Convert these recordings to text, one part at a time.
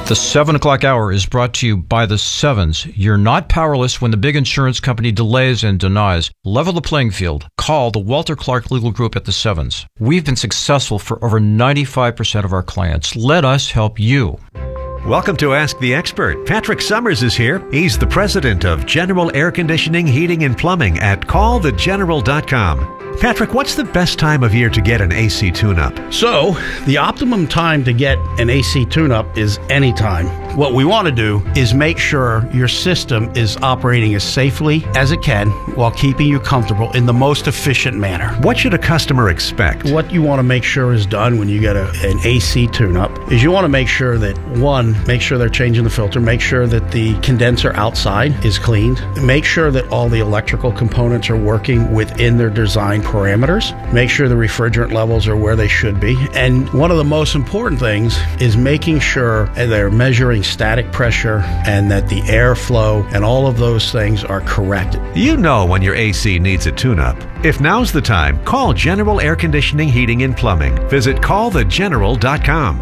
The 7 o'clock hour is brought to you by the Sevens. You're not powerless when the big insurance company delays and denies. Level the playing field. Call the Walter Clark Legal Group at the Sevens. We've been successful for over 95% of our clients. Let us help you. Welcome to Ask the Expert. Patrick Summers is here. He's the president of General Air Conditioning, Heating, and Plumbing at callthegeneral.com. Patrick, what's the best time of year to get an AC tune-up? So, the optimum time to get an AC tune-up is any time. What we want to do is make sure your system is operating as safely as it can while keeping you comfortable in the most efficient manner. What should a customer expect? What you want to make sure is done when you get an AC tune-up is you want to make sure that, one, make sure they're changing the filter, make sure that the condenser outside is cleaned, make sure that all the electrical components are working within their design parameters, make sure the refrigerant levels are where they should be, and one of the most important things is making sure they're measuring static pressure and that the airflow and all of those things are correct. You know when your AC needs a tune-up. If now's the time, call General Air Conditioning, Heating, and Plumbing. Visit callthegeneral.com.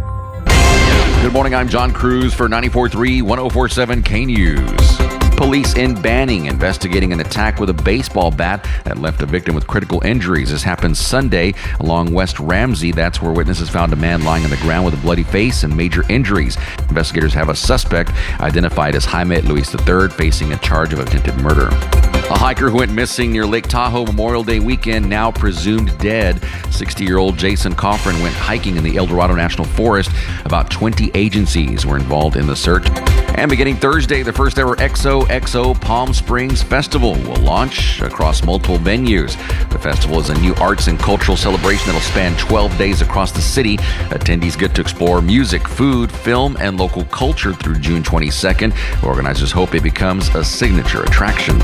Good morning, I'm John Cruz for 94.3 1047 K News. Police in Banning investigating an attack with a baseball bat that left a victim with critical injuries. This happened Sunday along West Ramsey. That's where witnesses found a man lying on the ground with a bloody face and major injuries. Investigators have a suspect identified as Jaime Luis III facing a charge of attempted murder. A hiker who went missing near Lake Tahoe Memorial Day weekend, now presumed dead. 60-year-old Jason Coffrin went hiking in the El Dorado National Forest. About 20 agencies were involved in the search. And beginning Thursday, the first ever XOXO Palm Springs Festival will launch across multiple venues. The festival is a new arts and cultural celebration that will span 12 days across the city. Attendees get to explore music, food, film, and local culture through June 22nd. Organizers hope it becomes a signature attraction.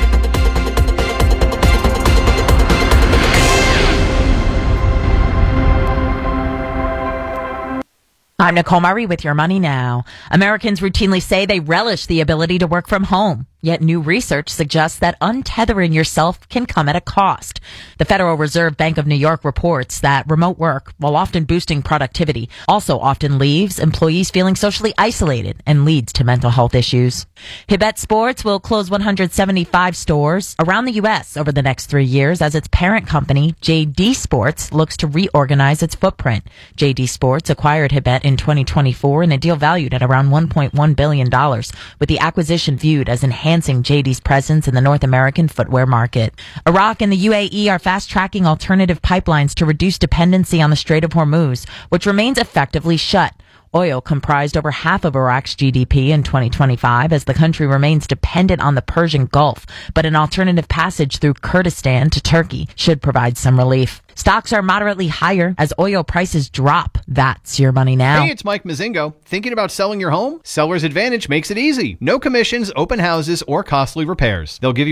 I'm Nicole Murray with Your Money Now. Americans routinely say they relish the ability to work from home. Yet new research suggests that untethering yourself can come at a cost. The Federal Reserve Bank of New York reports that remote work, while often boosting productivity, also often leaves employees feeling socially isolated and leads to mental health issues. Hibbett Sports will close 175 stores around the U.S. over the next 3 years as its parent company, JD Sports, looks to reorganize its footprint. JD Sports acquired Hibbett in 2024 in a deal valued at around $1.1 billion, with the acquisition viewed as enhancing JD's presence in the North American footwear market. Iraq and the UAE are fast-tracking alternative pipelines to reduce dependency on the Strait of Hormuz, which remains effectively shut. Oil comprised over half of Iraq's GDP in 2025 as the country remains dependent on the Persian Gulf, but an alternative passage through Kurdistan to Turkey should provide some relief. Stocks are moderately higher as oil prices drop. That's Your Money Now. Hey, it's Mike Mazingo. Thinking about selling your home? Seller's Advantage makes it easy. No commissions, open houses, or costly repairs. They'll give you